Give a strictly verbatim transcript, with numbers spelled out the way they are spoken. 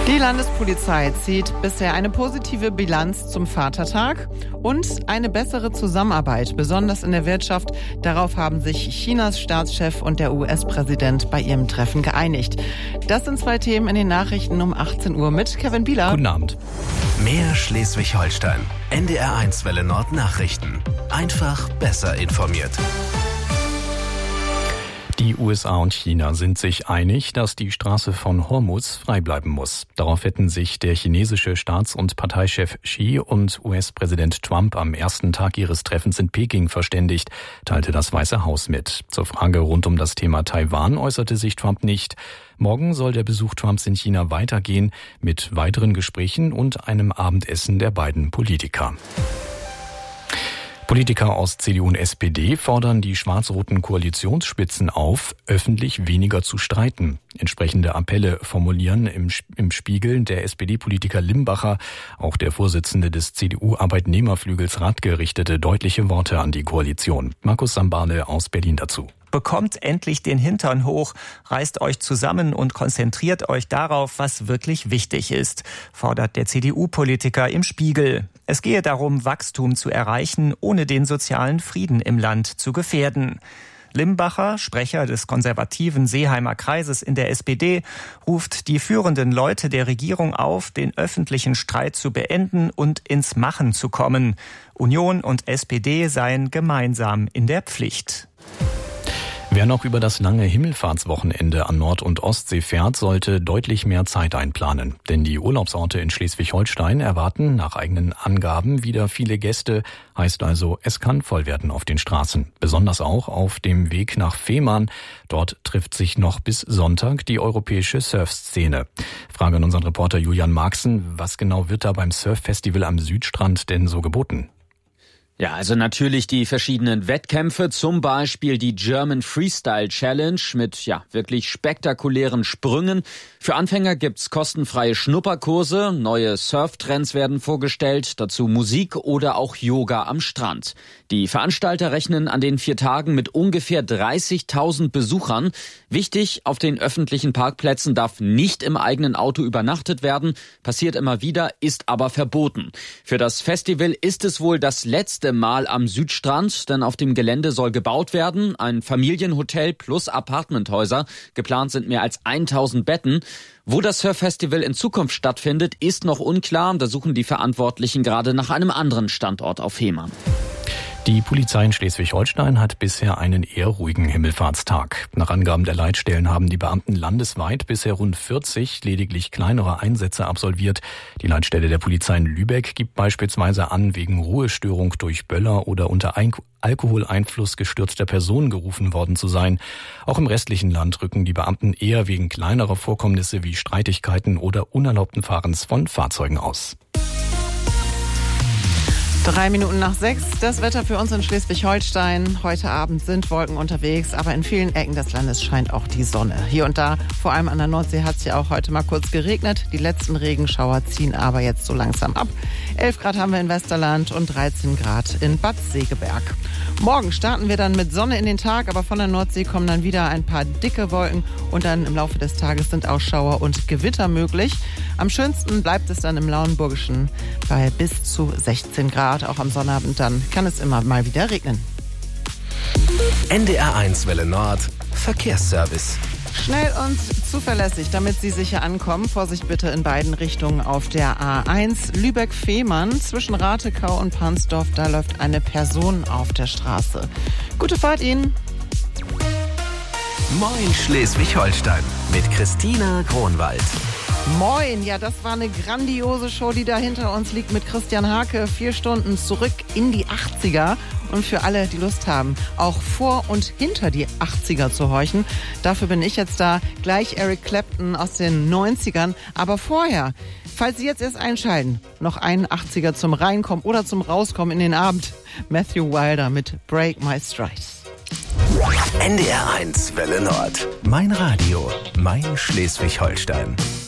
Die Landespolizei zieht bisher eine positive Bilanz zum Vatertag und eine bessere Zusammenarbeit, besonders in der Wirtschaft. Darauf haben sich Chinas Staatschef und der U S-Präsident bei ihrem Treffen geeinigt. Das sind zwei Themen in den Nachrichten um achtzehn Uhr mit Kevin Bieler. Guten Abend. Mehr Schleswig-Holstein. N D R eins Welle Nord Nachrichten. Einfach besser informiert. Die U S A und China sind sich einig, dass die Straße von Hormuz frei bleiben muss. Darauf hätten sich der chinesische Staats- und Parteichef Xi und U S-Präsident Trump am ersten Tag ihres Treffens in Peking verständigt, teilte das Weiße Haus mit. Zur Frage rund um das Thema Taiwan äußerte sich Trump nicht. Morgen soll der Besuch Trumps in China weitergehen mit weiteren Gesprächen und einem Abendessen der beiden Politiker. Politiker aus C D U und S P D fordern die schwarz-roten Koalitionsspitzen auf, öffentlich weniger zu streiten. Entsprechende Appelle formulieren im, im Spiegel der S P D-Politiker Limbacher, auch der Vorsitzende des C D U-Arbeitnehmerflügels Radke richtete deutliche Worte an die Koalition. Markus Sambale aus Berlin dazu. Bekommt endlich den Hintern hoch, reißt euch zusammen und konzentriert euch darauf, was wirklich wichtig ist, fordert der C D U-Politiker im Spiegel. Es gehe darum, Wachstum zu erreichen, ohne den sozialen Frieden im Land zu gefährden. Limbacher, Sprecher des konservativen Seeheimer Kreises in der S P D, ruft die führenden Leute der Regierung auf, den öffentlichen Streit zu beenden und ins Machen zu kommen. Union und S P D seien gemeinsam in der Pflicht. Wer noch über das lange Himmelfahrtswochenende an Nord- und Ostsee fährt, sollte deutlich mehr Zeit einplanen. Denn die Urlaubsorte in Schleswig-Holstein erwarten nach eigenen Angaben wieder viele Gäste. Heißt also, es kann voll werden auf den Straßen. Besonders auch auf dem Weg nach Fehmarn. Dort trifft sich noch bis Sonntag die europäische Surfszene. Frage an unseren Reporter Julian Marxen. Was genau wird da beim Surffestival am Südstrand denn so geboten? Ja, also natürlich die verschiedenen Wettkämpfe, zum Beispiel die German Freestyle Challenge mit ja wirklich spektakulären Sprüngen. Für Anfänger gibt's kostenfreie Schnupperkurse, neue Surftrends werden vorgestellt, dazu Musik oder auch Yoga am Strand. Die Veranstalter rechnen an den vier Tagen mit ungefähr dreißigtausend Besuchern. Wichtig, auf den öffentlichen Parkplätzen darf nicht im eigenen Auto übernachtet werden, passiert immer wieder, ist aber verboten. Für das Festival ist es wohl das letzte Mal am Südstrand, denn auf dem Gelände soll gebaut werden, ein Familienhotel plus Apartmenthäuser. Geplant sind mehr als tausend Betten. Wo das Surffestival in Zukunft stattfindet, ist noch unklar. Da suchen die Verantwortlichen gerade nach einem anderen Standort auf Fehmarn. Die Polizei in Schleswig-Holstein hat bisher einen eher ruhigen Himmelfahrtstag. Nach Angaben der Leitstellen haben die Beamten landesweit bisher rund vierzig lediglich kleinere Einsätze absolviert. Die Leitstelle der Polizei in Lübeck gibt beispielsweise an, wegen Ruhestörung durch Böller oder unter Ein- Alkoholeinfluss gestürzter Personen gerufen worden zu sein. Auch im restlichen Land rücken die Beamten eher wegen kleinerer Vorkommnisse wie Streitigkeiten oder unerlaubten Fahrens von Fahrzeugen aus. Drei Minuten nach sechs, das Wetter für uns in Schleswig-Holstein. Heute Abend sind Wolken unterwegs, aber in vielen Ecken des Landes scheint auch die Sonne. Hier und da, vor allem an der Nordsee, hat es ja auch heute mal kurz geregnet. Die letzten Regenschauer ziehen aber jetzt so langsam ab. elf Grad haben wir in Westerland und dreizehn Grad in Bad Segeberg. Morgen starten wir dann mit Sonne in den Tag, aber von der Nordsee kommen dann wieder ein paar dicke Wolken und dann im Laufe des Tages sind auch Schauer und Gewitter möglich. Am schönsten bleibt es dann im Lauenburgischen bei bis zu sechzehn Grad. Auch am Sonnabend dann kann es immer mal wieder regnen. N D R eins Welle Nord Verkehrsservice. Schnell und zuverlässig, damit Sie sicher ankommen. Vorsicht bitte in beiden Richtungen auf der A eins Lübeck-Fehmarn. Zwischen Ratekau und Pansdorf, da läuft eine Person auf der Straße. Gute Fahrt Ihnen. Moin Schleswig-Holstein mit Christina Kronwald. Moin, ja, das war eine grandiose Show, die da hinter uns liegt mit Christian Hake. Vier Stunden zurück in die achtziger. Und für alle, die Lust haben, auch vor und hinter die achtziger zu horchen, dafür bin ich jetzt da. Gleich Eric Clapton aus den neunzigern. Aber vorher, falls Sie jetzt erst einschalten, noch einen achtziger zum Reinkommen oder zum Rauskommen in den Abend. Matthew Wilder mit Break My Stride. N D R eins Welle Nord. Mein Radio, mein Schleswig-Holstein.